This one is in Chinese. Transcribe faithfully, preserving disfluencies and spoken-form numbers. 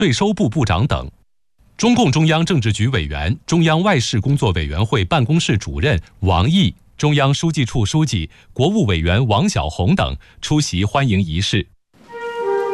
税收部部长等。中共中央政治局委员、中央外事工作委员会办公室主任王毅、中央书记处书记、国务委员王晓红等出席欢迎仪式。